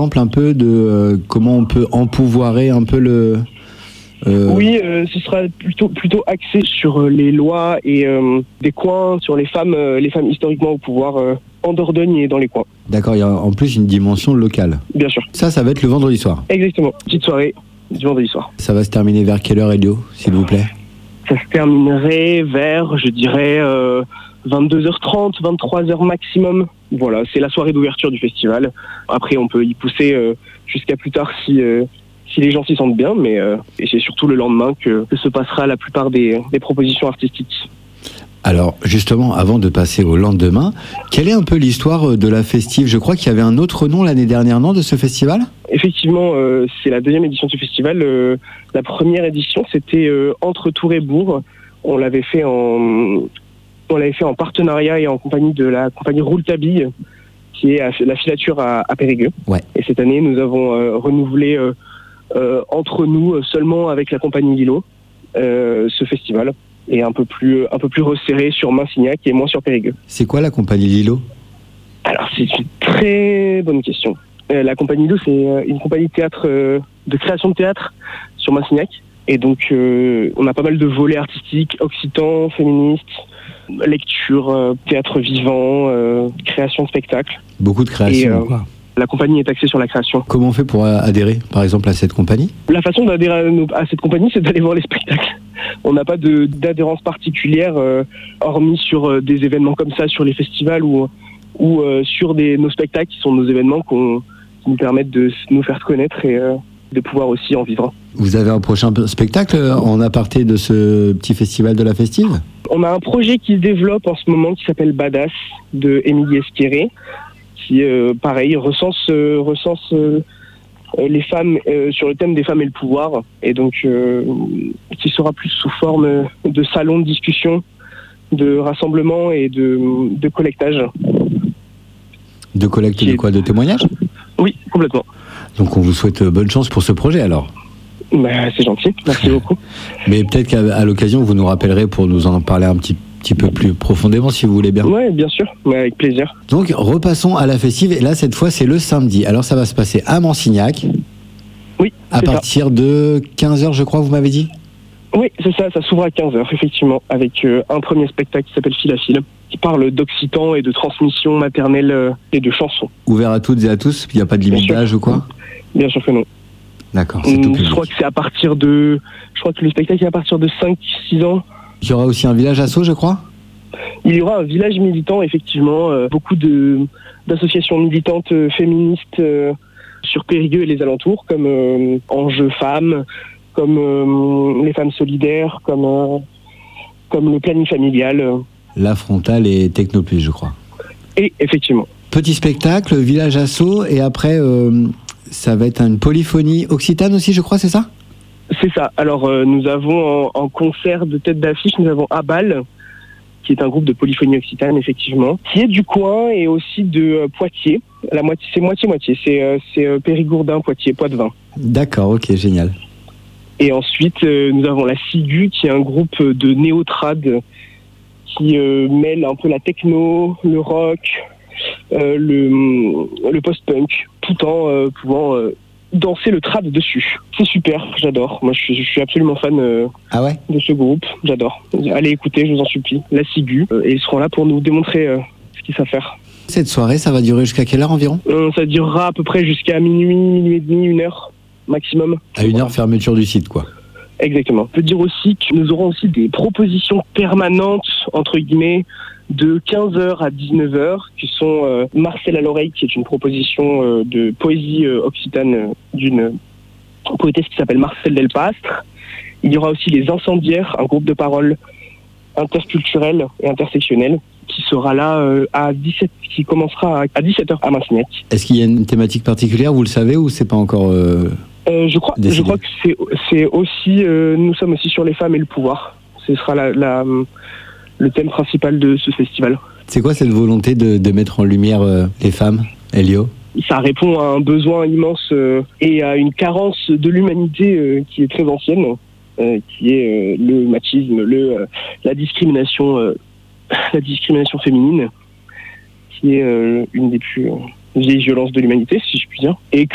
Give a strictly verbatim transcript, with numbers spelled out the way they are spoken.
exemples un peu de euh, comment on peut empouvoirer un peu le... Euh... Oui, euh, ce sera plutôt plutôt axé sur euh, les lois et euh, des coins, sur les femmes, euh, les femmes historiquement au pouvoir euh, en Dordogne et dans les coins. D'accord, il y a en plus une dimension locale. Bien sûr. Ça, ça va être le vendredi soir. Exactement, petite soirée du vendredi soir. Ça va se terminer vers quelle heure, Elio, s'il vous plaît? Ça se terminerait vers, je dirais, euh, vingt-deux heures trente, vingt-trois heures maximum. Voilà, c'est la soirée d'ouverture du festival. Après, on peut y pousser euh, jusqu'à plus tard si... Euh, si les gens s'y sentent bien, mais euh, et c'est surtout le lendemain que, que se passera la plupart des, des propositions artistiques. Alors, justement, avant de passer au lendemain, quelle est un peu l'histoire de la Festive? Je crois qu'il y avait un autre nom l'année dernière, non, de ce festival? Effectivement, euh, c'est la deuxième édition du festival. Euh, la première édition, c'était euh, entre Tours et Bourg. On l'avait fait en, on l'avait fait en partenariat et en compagnie de la compagnie Rouletabille, qui est à la filature à, à Périgueux. Ouais. Et cette année, nous avons euh, renouvelé euh, Euh, entre nous, seulement avec la compagnie Lilo, euh, ce festival est un peu plus, un peu plus resserré sur Massignac et moins sur Périgueux. C'est quoi la compagnie Lilo? Alors, c'est une très bonne question. Euh, la compagnie Lilo, c'est une compagnie de théâtre, euh, de création de théâtre sur Massignac. Et donc, euh, on a pas mal de volets artistiques, occitans, féministes, lecture, euh, théâtre vivant, euh, création de spectacles. Beaucoup de création, et, euh, quoi. La compagnie est axée sur la création. Comment on fait pour adhérer, par exemple, à cette compagnie? La façon d'adhérer à, nos, à cette compagnie, c'est d'aller voir les spectacles. On n'a pas de, d'adhérence particulière, euh, hormis sur euh, des événements comme ça, sur les festivals ou, ou euh, sur des, nos spectacles qui sont nos événements qu'on, qui nous permettent de nous faire connaître et euh, de pouvoir aussi en vivre. Vous avez un prochain spectacle en aparté de ce petit festival de la Festive? On a un projet qui se développe en ce moment qui s'appelle Badass de Émilie Esqueré, qui, euh, pareil, recense, euh, recense euh, les femmes euh, sur le thème des femmes et le pouvoir, et donc euh, qui sera plus sous forme de salon de discussion, de rassemblement et de, de collectage. De collecte de quoi? De témoignages? Oui, complètement. Donc on vous souhaite bonne chance pour ce projet alors. Bah, c'est gentil, merci beaucoup. Mais peut-être qu'à l'occasion, vous nous rappellerez pour nous en parler un petit, petit peu plus profondément, si vous voulez bien. Oui, bien sûr, ouais, avec plaisir. Donc, repassons à la Festive. Et là, cette fois, c'est le samedi. Alors, ça va se passer à Massignac. Oui, à partir ça. de quinze heures, je crois, vous m'avez dit? Oui, c'est ça, ça s'ouvre à quinze heures, effectivement, avec euh, un premier spectacle qui s'appelle Fil à Fil, qui parle d'occitan et de transmission maternelle euh, et de chansons. Ouvert à toutes et à tous? Il n'y a pas de limite d'âge ou quoi? Bien sûr que non. D'accord, c'est tout public. Je crois que c'est à partir de... Je crois que le spectacle est à partir de cinq six ans. Il y aura aussi un village asso, je crois? Il y aura un village militant, effectivement. Euh, beaucoup de, d'associations militantes euh, féministes euh, sur Périgueux et les alentours, comme euh, Enjeux Femmes, comme euh, les Femmes Solidaires, comme, euh, comme le Planning Familial. Euh. La Frontale et Technoplus, je crois. Et effectivement. Petit spectacle, village asso, et après... Euh... ça va être une polyphonie occitane aussi, je crois, c'est ça? C'est ça. Alors, euh, nous avons en, en concert de tête d'affiche, nous avons Abal, qui est un groupe de polyphonie occitane, effectivement, qui est du coin et aussi de euh, Poitiers. La moitié, c'est moitié-moitié. C'est, euh, c'est euh, Périgourdin, Poitiers, Poitevin. D'accord, ok, génial. Et ensuite, euh, nous avons la Ciguë, qui est un groupe de néo-trad qui euh, mêle un peu la techno, le rock, Euh, le, le post-punk, tout en euh, pouvant euh, danser le trad dessus. C'est super, j'adore. Moi, je suis, je suis absolument fan euh, ah ouais de ce groupe, j'adore. Allez écouter, je vous en supplie, la Ciguë. Euh, et ils seront là pour nous démontrer euh, ce qu'ils savent faire. Cette soirée, ça va durer jusqu'à quelle heure environ? euh, Ça durera à peu près jusqu'à minuit, minuit et demi, une heure maximum. À une heure, fermeture du site, quoi. Exactement. On peut dire aussi que nous aurons aussi des propositions permanentes, entre guillemets, de quinze heures à dix-neuf heures, qui sont euh, Marcel à l'oreille, qui est une proposition euh, de poésie euh, occitane euh, d'une poétesse qui s'appelle Marcel Delpastre. Il y aura aussi les Incendiaires, un groupe de paroles interculturel et intersectionnel, qui sera là euh, à dix-sept, qui commencera à, à dix-sept heures à Massignac. Est-ce qu'il y a une thématique particulière, vous le savez, ou c'est pas encore euh, euh, je crois, décidé? Je crois que c'est, c'est aussi, euh, nous sommes aussi sur les femmes et le pouvoir. Ce sera la, la le thème principal de ce festival. C'est quoi cette volonté de, de mettre en lumière euh, les femmes, Elio? Ça répond à un besoin immense euh, et à une carence de l'humanité euh, qui est très ancienne, euh, qui est euh, le machisme, le, euh, la discrimination, euh, la discrimination féminine, qui est euh, une des plus euh, vieilles violences de l'humanité, si je puis dire. Et